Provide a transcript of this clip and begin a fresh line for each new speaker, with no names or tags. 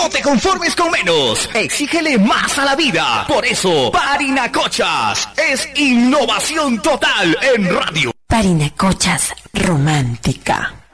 No te conformes con menos. Exígele más a la vida. Por eso, Parinacochas es innovación total en radio.
Parinacochas romántica.